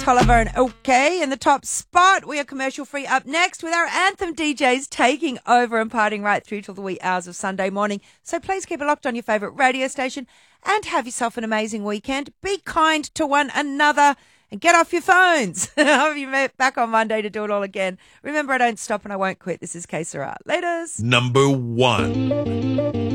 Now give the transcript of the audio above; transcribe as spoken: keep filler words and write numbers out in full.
Tolliver and OK in the top spot. We are commercial free up next with our Anthem D Js taking over and partying right through till the wee hours of Sunday morning. So please keep it locked on your favourite radio station and have yourself an amazing weekend. Be kind to one another and get off your phones. I'll be back on Monday to do it all again. Remember, I don't stop and I won't quit. This is K Sarah. Laters. Number one.